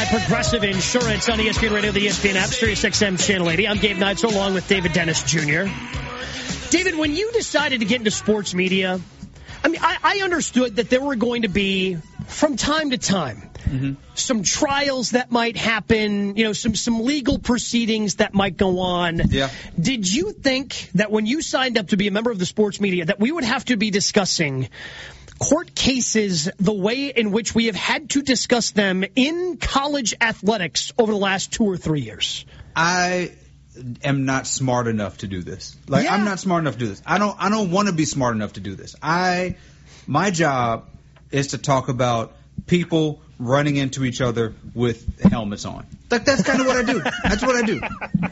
Progressive Insurance on ESPN Radio, the ESPN app, Sirius XM Channel 80. I'm Gabe Neitzel along with David Dennis Jr. David, when you decided to get into sports media, I mean, I understood that there were going to be, from time to time, some trials that might happen, you know, some legal proceedings that might go on. Yeah. Did you think that when you signed up to be a member of the sports media that we would have to be discussing court cases the way in which we have had to discuss them in college athletics over the last 2 or 3 years? I am not smart enough to do this. I'm not smart enough to do this. I don't want to be smart enough to do this. My job is to talk about people running into each other with helmets on. That's kind of what I do. That's what I do.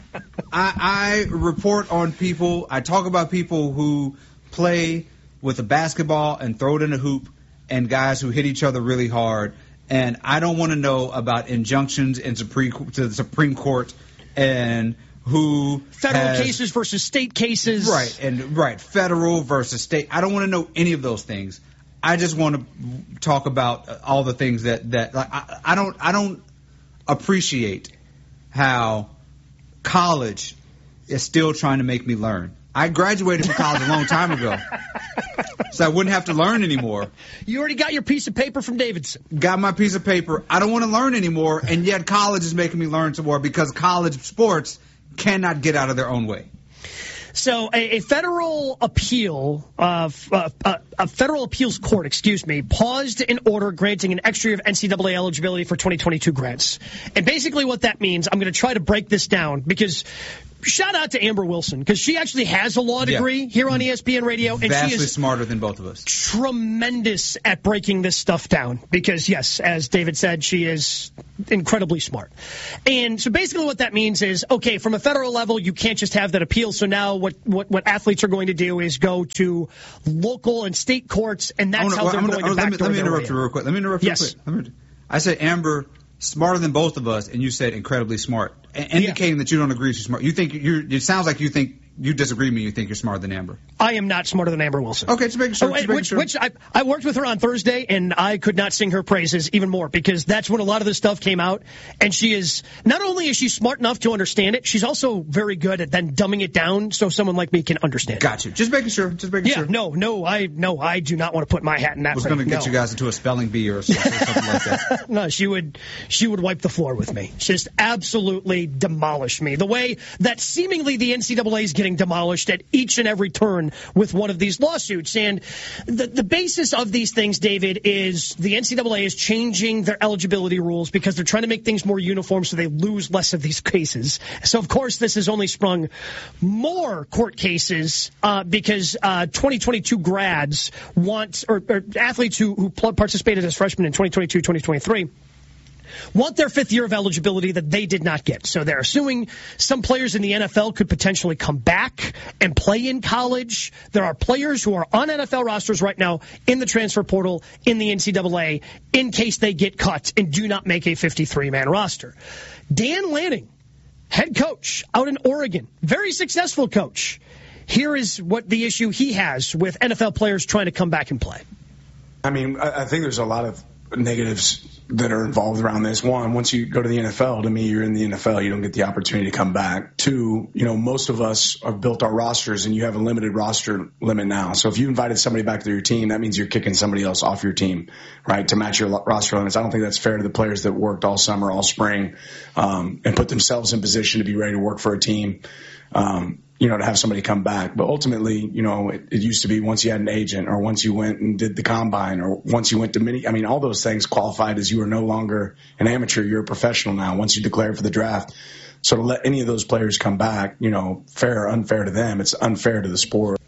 I report on people. I talk about people who play with a basketball and throw it in a hoop, and guys who hit each other really hard. And I don't want to know about injunctions to the Supreme Court and who federal cases versus state cases. Right, federal versus state. I don't want to know any of those things. I just want to talk about all the things that like I don't appreciate how college is still trying to make me learn. I graduated from college a long time ago, so I wouldn't have to learn anymore. You already got your piece of paper from Davidson. Got my piece of paper. I don't want to learn anymore, and yet college is making me learn some more because college sports cannot get out of their own way. So a federal appeal, a federal appeals court, paused an order granting an extra year of NCAA eligibility for 2022 grants. And basically what that means, I'm going to try to break this down because shout out to Amber Wilson because she actually has a law degree here on ESPN Radio. And vastly she is smarter than both of us. Tremendous at breaking this stuff down because, yes, as David said, she is incredibly smart. And so basically what that means is, okay, from a federal level, you can't just have that appeal. So now what athletes are going to do is go to local and state courts, and that's how they're going to backdoor Let me interrupt you real quick. I said Amber smarter than both of us, and you said incredibly smart, indicating that you don't agree she's smart. You think it sounds like you think you disagree with me. You think you're smarter than Amber. I am not smarter than Amber Wilson. Okay, just making sure. Which I worked with her on Thursday, and I could not sing her praises even more because that's when a lot of this stuff came out. And she is not only is she smart enough to understand it, she's also very good at then dumbing it down so someone like me can understand. Got you. Just making sure. Yeah. No. I do not want to put my hat in that. I was going to get you guys into a spelling bee or something like that. No, she would wipe the floor with me. Just absolutely demolish me. The way that seemingly the NCAA is getting demolished at each and every turn with one of these lawsuits. And the basis of these things, David, is the NCAA is changing their eligibility rules because they're trying to make things more uniform so they lose less of these cases. So, of course, this has only sprung more court cases because 2022 grads want, or athletes who participated as freshmen in 2022, 2023, want their fifth year of eligibility that they did not get. So they're assuming some players in the NFL could potentially come back and play in college. There are players who are on NFL rosters right now in the transfer portal in the NCAA in case they get cut and do not make a 53-man roster. Dan Lanning, head coach out in Oregon, very successful coach. Here is what the issue he has with NFL players trying to come back and play. I mean, I think there's a lot of negatives that are involved around this. One, once you go to the NFL, to me, you're in the NFL. You don't get the opportunity to come back. Two, most of us have built our rosters, and you have a limited roster limit now. So if you invited somebody back to your team, that means you're kicking somebody else off your team, right, to match your roster limits. I don't think that's fair to the players that worked all summer, all spring, and put themselves in position to be ready to work for a team. To have somebody come back. But ultimately, it used to be once you had an agent or once you went and did the combine or once you went to all those things qualified as you are no longer an amateur, you're a professional now once you declare for the draft. So to let any of those players come back, fair or unfair to them, it's unfair to the sport.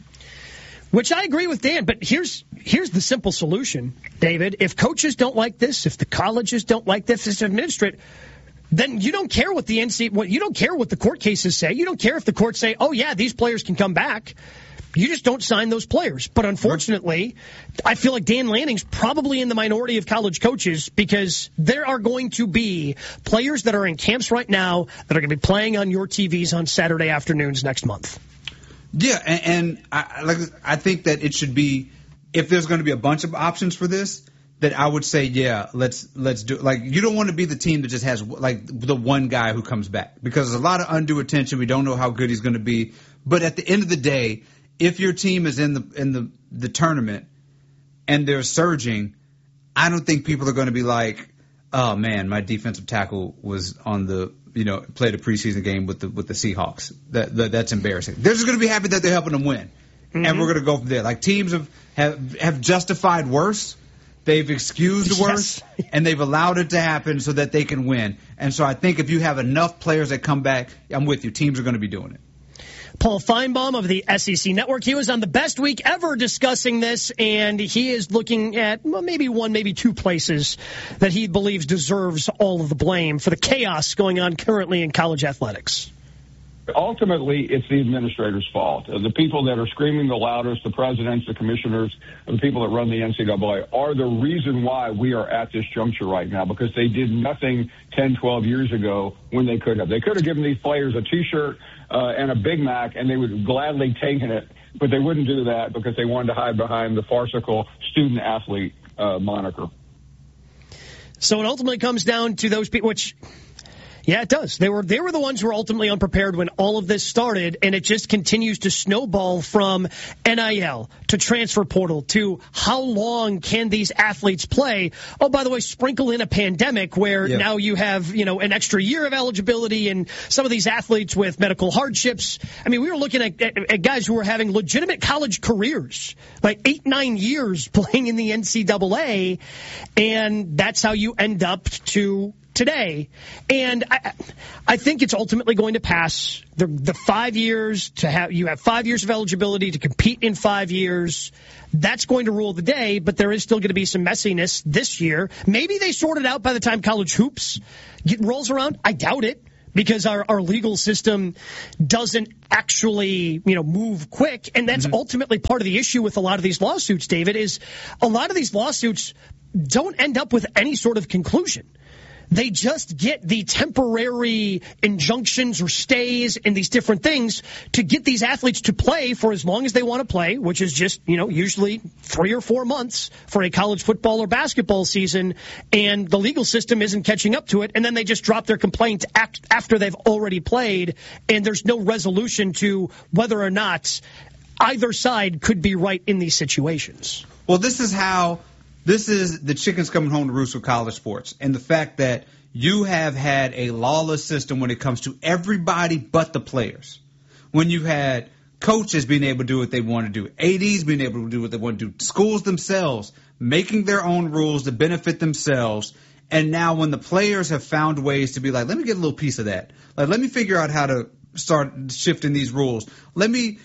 Which I agree with Dan, but here's the simple solution, David. If coaches don't like this, if the colleges don't like this, if administrators, then you don't care what you don't care what the court cases say. You don't care if the courts say, oh, yeah, these players can come back. You just don't sign those players. But unfortunately, I feel like Dan Lanning's probably in the minority of college coaches because there are going to be players that are in camps right now that are going to be playing on your TVs on Saturday afternoons next month. Yeah, and I think that it should be, if there's going to be a bunch of options for this, that I would say, yeah, let's do it. Like, you don't want to be the team that just has like the one guy who comes back, because there's a lot of undue attention. We don't know how good he's going to be. But at the end of the day, if your team is in the tournament and they're surging, I don't think people are going to be like, oh man, my defensive tackle was on the, played a preseason game with the Seahawks. That's embarrassing. They're just going to be happy that they're helping them win. Mm-hmm. And we're going to go from there. Like, teams have justified worse. They've excused the worst, and they've allowed it to happen so that they can win. And so I think if you have enough players that come back, I'm with you. Teams are going to be doing it. Paul Feinbaum of the SEC Network. He was on the Best Week Ever discussing this, and he is looking at maybe one, maybe two places that he believes deserves all of the blame for the chaos going on currently in college athletics. Ultimately, it's the administrators' fault. The people that are screaming the loudest, the presidents, the commissioners, the people that run the NCAA, are the reason why we are at this juncture right now, because they did nothing 10, 12 years ago when they could have. They could have given these players a T-shirt and a Big Mac, and they would have gladly taken it, but they wouldn't do that because they wanted to hide behind the farcical student-athlete moniker. So it ultimately comes down to those people, which... Yeah, it does. They were the ones who were ultimately unprepared when all of this started, and it just continues to snowball from NIL to transfer portal to how long can these athletes play. Oh, by the way, sprinkle in a pandemic where now you have, an extra year of eligibility, and some of these athletes with medical hardships. I mean, we were looking at guys who were having legitimate college careers, like 8-9 years playing in the NCAA, and that's how you end up to today. And I think it's ultimately going to pass the 5 years to have, you have 5 years of eligibility to compete in 5 years. That's going to rule the day, but there is still going to be some messiness this year. Maybe they sort it out by the time college hoops rolls around. I doubt it, because our legal system doesn't actually, move quick. And that's ultimately part of the issue with a lot of these lawsuits, David, is a lot of these lawsuits don't end up with any sort of conclusion. They just get the temporary injunctions or stays and these different things to get these athletes to play for as long as they want to play, which is just, usually 3 or 4 months for a college football or basketball season, and the legal system isn't catching up to it, and then they just drop their complaint after they've already played, and there's no resolution to whether or not either side could be right in these situations. Well, this is the chickens coming home to roost with college sports, and the fact that you have had a lawless system when it comes to everybody but the players. When you've had coaches being able to do what they want to do, ADs being able to do what they want to do, schools themselves making their own rules to benefit themselves, and now when the players have found ways to be like, let me get a little piece of that. Like, let me figure out how to start shifting these rules. Let me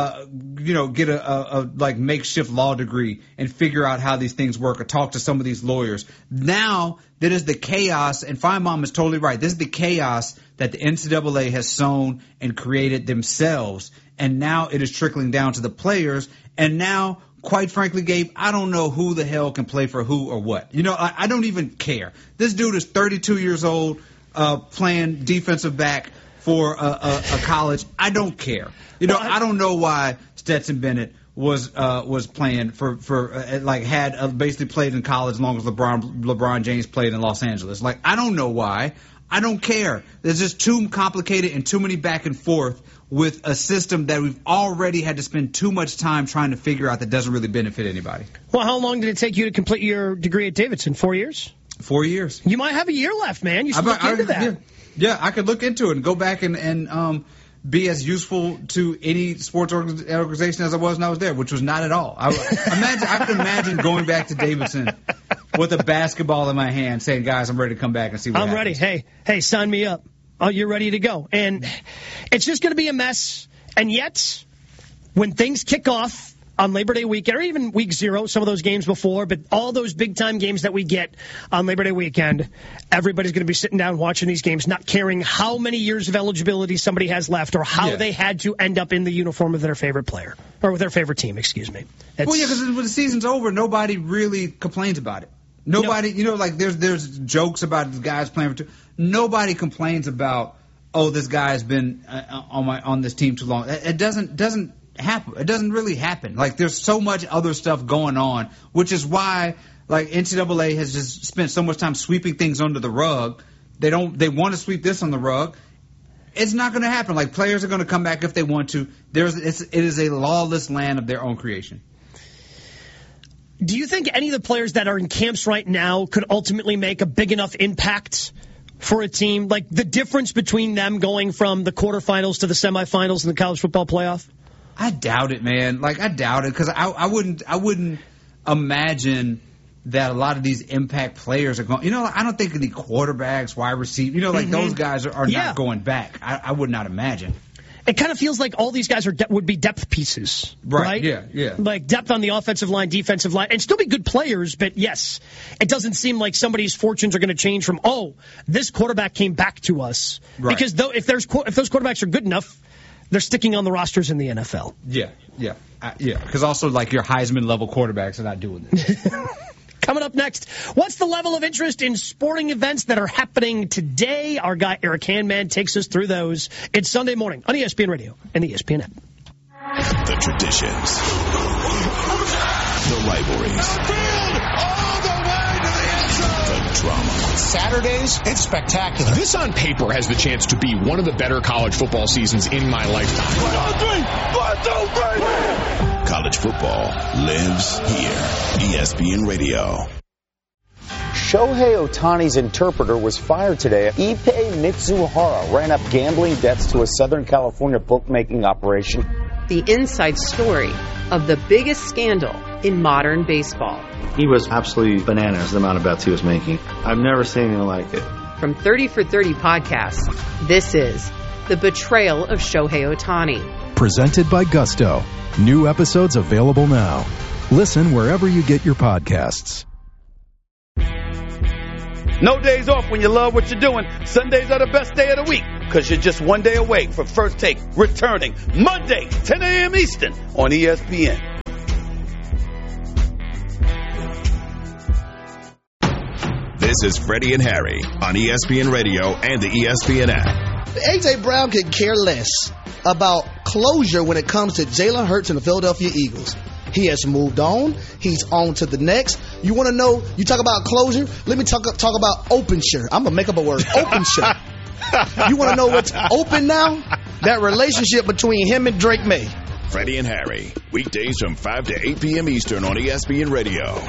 get a makeshift law degree and figure out how these things work, or talk to some of these lawyers. Now that is the chaos, and Feinbaum is totally right. This is the chaos that the NCAA has sown and created themselves, and now it is trickling down to the players. And now, quite frankly, Gabe, I don't know who the hell can play for who or what. I don't even care. This dude is 32 years old, playing defensive back for a college. I don't care. I don't know why Stetson Bennett was playing had basically played in college as long as LeBron James played in Los Angeles. Like, I don't know why. I don't care. There's just too complicated and too many back and forth with a system that we've already had to spend too much time trying to figure out that doesn't really benefit anybody. Well, how long did it take you to complete your degree at Davidson? 4 years? 4 years. You might have a year left, man. You should look into that. Yeah, I could look into it and go back and be as useful to any sports organization as I was when I was there, which was not at all. I could imagine going back to Davidson with a basketball in my hand saying, guys, I'm ready to come back and see what happens. Ready. Hey, sign me up. Oh, you're ready to go. And it's just going to be a mess. And yet, when things kick off on Labor Day weekend, or even week 0, some of those games before, but all those big-time games that we get on Labor Day weekend, everybody's going to be sitting down watching these games, not caring how many years of eligibility somebody has left or how they had to end up in the uniform of their favorite player, or with their favorite team, excuse me. Because when the season's over, nobody really complains about it. Nobody, there's jokes about the guys playing for nobody complains about, this guy's been on this team too long. It doesn't happen. It doesn't really happen. Like, there's so much other stuff going on, which is why Like, NCAA has just spent so much time sweeping things under the rug. They want to sweep this on the rug. It's not going to happen. Like, players are going to come back if they want to. It is a lawless land of their own creation. Do you think any of the players that are in camps right now could ultimately make a big enough impact for a team? Like, the difference between them going from the quarterfinals to the semifinals in the college football playoff? I doubt it, man. Like, I doubt it, because I wouldn't imagine that a lot of these impact players are going. You know, I don't think the quarterbacks, wide receivers, you know, like those guys are not going back. I would not imagine. It kind of feels like all these guys would be depth pieces, right? Yeah. Like depth on the offensive line, defensive line, and still be good players, but yes, it doesn't seem like somebody's fortunes are going to change from, this quarterback came back to us. Right. Because if those quarterbacks are good enough, they're sticking on the rosters in the NFL. Yeah. Because also, like, your Heisman-level quarterbacks are not doing this. Coming up next, what's the level of interest in sporting events that are happening today? Our guy Eric Handman takes us through those. It's Sunday morning on ESPN Radio and the ESPN app. The traditions, the rivalries, all the way to the end zone. The drama. Saturdays, it's spectacular. This on paper has the chance to be one of the better college football seasons in my lifetime. 1, 2, 3. College football lives here. ESPN Radio. Shohei Ohtani's interpreter was fired today. Ippei Mitsuhara ran up gambling debts to a Southern California bookmaking operation. The inside story of the biggest scandal in modern baseball. He was absolutely bananas, the amount of bets he was making. I've never seen anything like it. From 30 for 30 podcasts, this is The Betrayal of Shohei Ohtani. Presented by Gusto. New episodes available now. Listen wherever you get your podcasts. No days off when you love what you're doing. Sundays are the best day of the week because you're just one day away from First Take returning Monday, 10 a.m. Eastern on ESPN. This is Freddie and Harry on ESPN Radio and the ESPN app. A.J. Brown could care less about closure when it comes to Jalen Hurts and the Philadelphia Eagles. He has moved on. He's on to the next. You want to know, you talk about closure? Let me talk about open shirt. I'm going to make up a word. Open shirt. You want to know what's open now? That relationship between him and Drake May. Freddie and Harry, weekdays from 5 to 8 p.m. Eastern on ESPN Radio.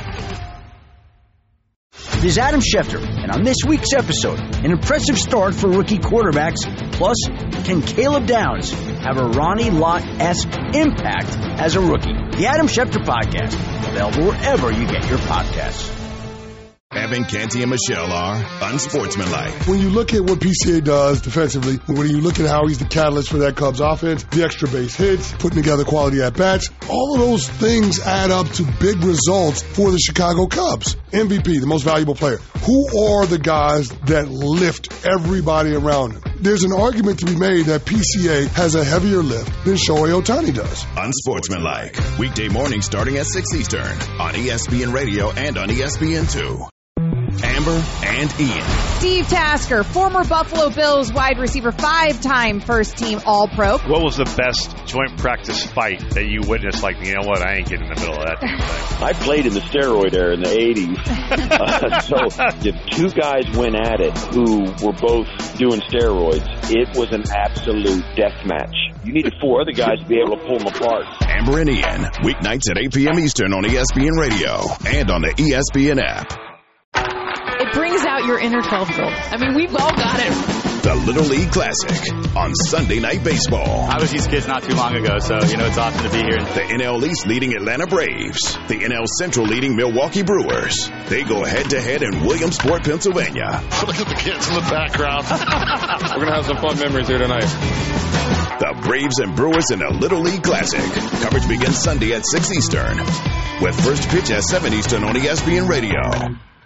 This is Adam Schefter, and on this week's episode, an impressive start for rookie quarterbacks, plus can Caleb Downs have a Ronnie Lott-esque impact as a rookie? The Adam Schefter Podcast, available wherever you get your podcasts. Evan, Canty, and Michelle are unsportsmanlike. When you look at what PCA does defensively, when you look at how he's the catalyst for that Cubs offense, the extra base hits, putting together quality at-bats, all of those things add up to big results for the Chicago Cubs. MVP, the most valuable player. Who are the guys that lift everybody around him? There's an argument to be made that PCA has a heavier lift than Shohei Ohtani does. Unsportsmanlike. Weekday morning starting at 6 Eastern on ESPN Radio and on ESPN2. Amber and Ian. Steve Tasker, former Buffalo Bills wide receiver, 5-time first-team All-Pro. What was the best joint practice fight that you witnessed? Like, you know what, I ain't getting in the middle of that damn thing. I played in the steroid era in the 80s. So if two guys went at it who were both doing steroids, it was an absolute death match. You needed 4 other guys to be able to pull them apart. Amber and Ian, weeknights at 8 p.m. Eastern on ESPN Radio and on the ESPN app. It brings out your inner 12-year-old. I mean, we've all got it. The Little League Classic on Sunday Night Baseball. I was these kids not too long ago, so, it's awesome to be here. The NL East leading Atlanta Braves. The NL Central leading Milwaukee Brewers. They go head-to-head in Williamsport, Pennsylvania. Look at the kids in the background. We're going to have some fun memories here tonight. The Braves and Brewers in the Little League Classic. Coverage begins Sunday at 6 Eastern. With first pitch at 7 Eastern on ESPN Radio.